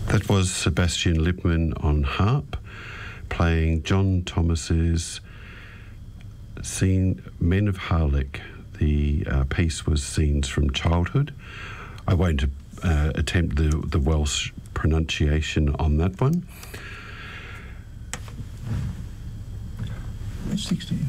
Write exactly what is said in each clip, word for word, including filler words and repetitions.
That was Sebastian Lippmann on harp, playing John Thomas's scene Men of Harlech. The uh, piece was Scenes from Childhood. I won't uh, attempt the, the Welsh pronunciation on that one. sixteen.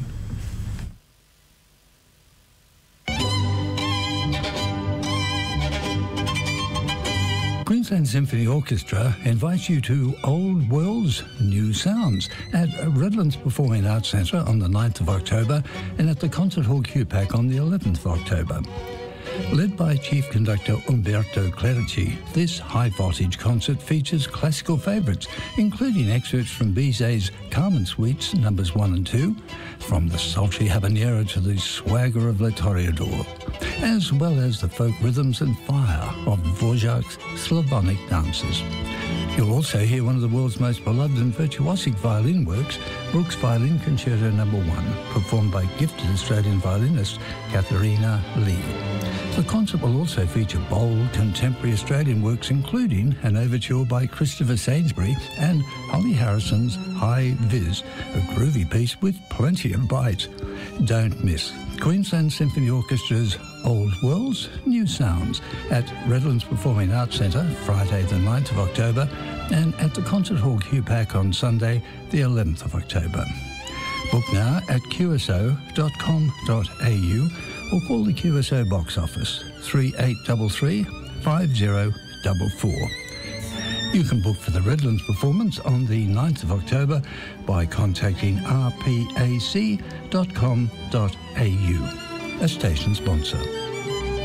Queensland Symphony Orchestra invites you to Old Worlds, New Sounds at Redlands Performing Arts Centre on the ninth of October and at the Concert Hall Q PAC on the eleventh of October. Led by Chief Conductor Umberto Clerici, this high-voltage concert features classical favourites, including excerpts from Bizet's Carmen Suites Numbers one and two, from the sultry habanero to the swagger of Le Toreador, as well as the folk rhythms and fire of Dvorak's Slavonic dances. You'll also hear one of the world's most beloved and virtuosic violin works, Brooks Violin Concerto Number one, performed by gifted Australian violinist Katharina Lee. The concert will also feature bold, contemporary Australian works, including an overture by Christopher Sainsbury and Holly Harrison's High Viz, a groovy piece with plenty of bite. Don't miss Queensland Symphony Orchestra's Old Worlds, New Sounds at Redlands Performing Arts Centre, Friday the ninth of October, and at the Concert Hall Q PAC on Sunday, the eleventh of October. Book now at q s o dot com dot a u or call the Q S O box office three eight three three, five zero four four. You can book for the Redlands performance on the ninth of October by contacting r p a c dot com dot a u, a station sponsor.